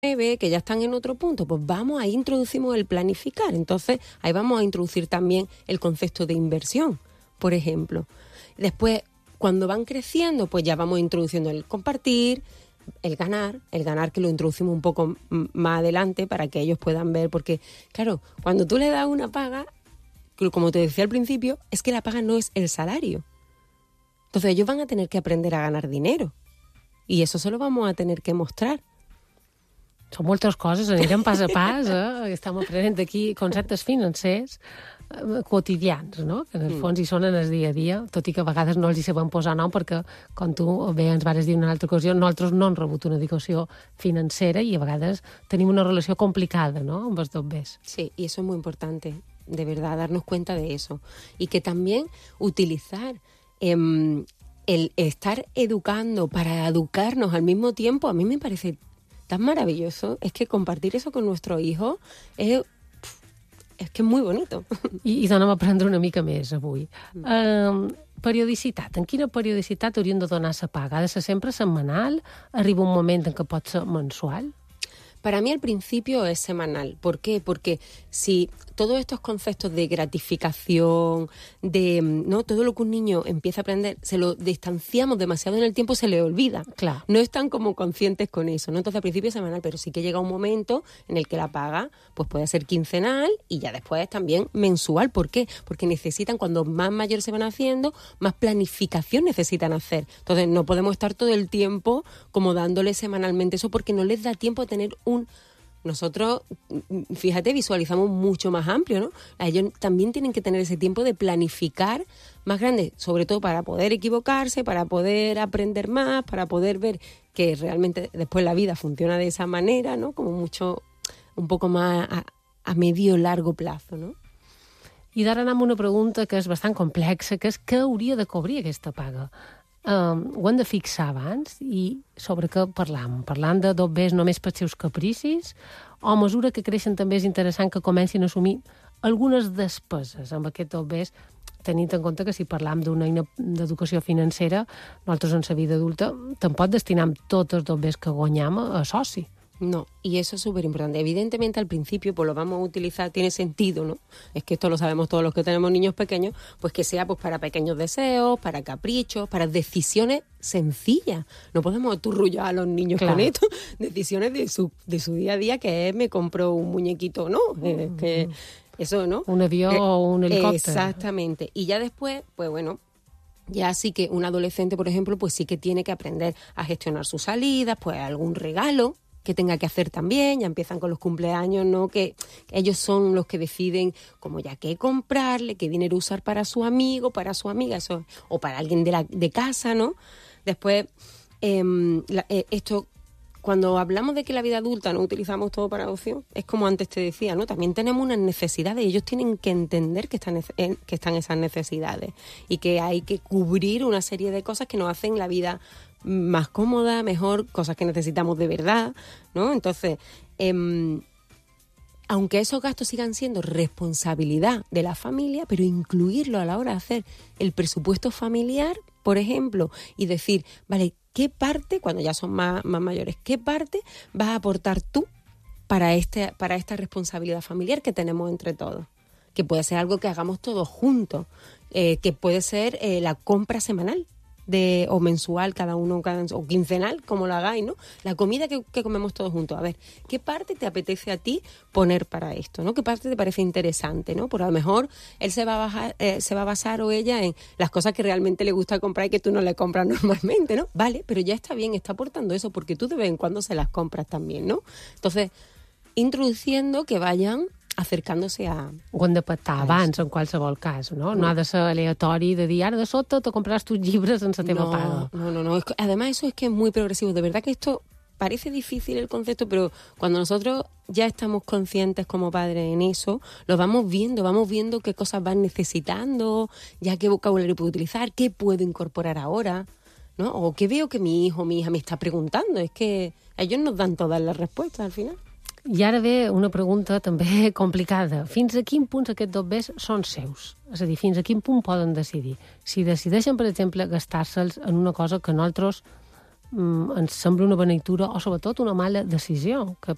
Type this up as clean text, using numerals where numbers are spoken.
que ya están en otro punto, pues ahí introducimos el planificar. Entonces, ahí vamos a introducir también el concepto de inversión, por ejemplo. Después, cuando van creciendo, pues ya vamos introduciendo el compartir, el ganar que lo introducimos un poco más adelante para que ellos puedan ver, porque, claro, cuando tú le das una paga, como te decía al principio, es que la paga no es el salario. Entonces ellos van a tener que aprender a ganar dinero i eso se lo vamos a tener que mostrar. Són moltes coses, anirem pas a pas, estem aprenent aquí conceptes financers quotidians, no? Que en el fons hi són en el dia a dia, tot i que a vegades no els hi sabem posar nom perquè, com tu bé ens vares dir en una altra ocasió, nosaltres no hem rebut una educació financera i a vegades tenim una relació complicada, ¿no?, amb els dobbers. Sí, y eso es muy importante, de verdad, darnos cuenta de eso. Y que también utilizar el estar educando para educarnos al mismo tiempo, a mí me parece tan maravilloso. Es que compartir eso con nuestro hijo es que és molt bonito. I donem a aprendre una mica més avui. Periodicitat. En quina periodicitat hauríem de donar la paga? Ha de ser sempre setmanal? Arriba un moment en què pot ser mensual? Para mí al principio es semanal. ¿Por qué? Porque si todos estos conceptos de gratificación, ¿no?, todo lo que un niño empieza a aprender, se lo distanciamos demasiado en el tiempo, se le olvida. Claro. No están como conscientes con eso, ¿no? Entonces al principio es semanal, pero sí que llega un momento en el que la paga pues puede ser quincenal y ya después también mensual. ¿Por qué? Porque necesitan, cuando más mayores se van haciendo, más planificación necesitan hacer. Entonces no podemos estar todo el tiempo como dándole semanalmente eso porque no les da tiempo a tener nosotros, fíjate, visualizamos mucho más amplio, ¿no? Ellos también tienen que tener ese tiempo de planificar más grande, sobre todo para poder equivocarse, para poder aprender más, para poder ver que realmente después la vida funciona de esa manera, ¿no? Como mucho, un poco más a medio largo plazo, ¿no? I d'ara anem a una pregunta que és bastant complexa, que és què hauria de cobrir aquesta paga? Ho hem de fixar abans i sobre què parlam? Parlam de dobbers només pels seus capricis o a mesura que creixen també és interessant que comencin a assumir algunes despeses amb aquests dobbers, tenint en compte que si parlam d'una eina d'educació financera, nosaltres en la vida adulta tampoc destinem tots els dobbers que guanyam a soci. No, y eso es súper importante. Evidentemente al principio pues lo vamos a utilizar, tiene sentido, ¿no? Es que esto lo sabemos todos los que tenemos niños pequeños, pues que sea pues para pequeños deseos, para caprichos, para decisiones sencillas. No podemos aturrullar a los niños con esto. Decisiones de su día a día, que es me compro un muñequito, ¿no? Que eso, ¿no? Un avión o un helicóptero. Exactamente. Y ya después, pues bueno, ya sí que un adolescente, por ejemplo, pues sí que tiene que aprender a gestionar sus salidas, pues algún regalo que tenga que hacer también. Ya empiezan con los cumpleaños, ¿no? Que ellos son los que deciden como ya qué comprarle, qué dinero usar para su amigo, para su amiga, eso, o para alguien de casa, ¿no? Después, esto, cuando hablamos de que la vida adulta no utilizamos todo para ocio, es como antes te decía, ¿no? También tenemos unas necesidades y ellos tienen que entender que están esas necesidades y que hay que cubrir una serie de cosas que nos hacen la vida más cómoda, mejor, cosas que necesitamos de verdad, ¿no? Entonces, aunque esos gastos sigan siendo responsabilidad de la familia, pero incluirlo a la hora de hacer el presupuesto familiar, por ejemplo, y decir, vale, ¿qué parte, cuando ya son más mayores, qué parte vas a aportar tú para esta responsabilidad familiar que tenemos entre todos? Que puede ser algo que hagamos todos juntos, que puede ser la compra semanal o mensual, cada uno, o quincenal, como lo hagáis, ¿no? La comida que comemos todos juntos. A ver, ¿qué parte te apetece a ti poner para esto, ¿no? ¿Qué parte te parece interesante, ¿no? Por a lo mejor él se va a basar o ella en las cosas que realmente le gusta comprar y que tú no le compras normalmente, ¿no? Vale, pero ya está bien, está aportando eso porque tú de vez en cuando se las compras también, ¿no? Entonces, introduciendo que vayan acercándose a... Ho hem de pactar abans, en qualsevol cas, no? No ha de ser aleatori de dir, ara de sota te compraràs tus llibres en la teva paga. No. Además, eso es que es muy progresivo. De verdad que esto parece difícil el concepto, pero cuando nosotros ya estamos conscientes como padres en eso, lo vamos viendo qué cosas van necesitando, ya qué vocabulario puedo utilizar, qué puedo incorporar ahora, ¿no? O qué veo que mi hijo o mi hija me está preguntando. Es que ellos nos dan todas las respuestas al final. I ara ve una pregunta també complicada. Fins a quin punt aquests dobbers són seus? És a dir, fins a quin punt poden decidir? Si decideixen, per exemple, gastar-se'ls en una cosa que a nosaltres ens sembla una beneïtura o, sobretot, una mala decisió, que